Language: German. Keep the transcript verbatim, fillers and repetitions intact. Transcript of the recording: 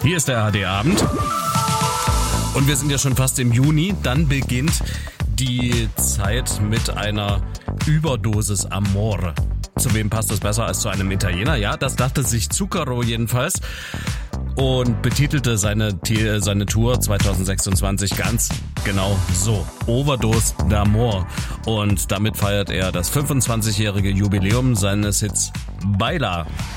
Hier ist der A R D-Abend. Und wir sind ja schon fast im Juni. Dann beginnt die Zeit mit einer Überdosis Amore. Zu wem passt das besser als zu einem Italiener? Ja, das dachte sich Zucchero jedenfalls. Und betitelte seine, seine Tour zwanzig sechsundzwanzig ganz genau so. Overdose d'Amore. Und damit feiert er das fünfundzwanzigjährige Jubiläum seines Hits Baila.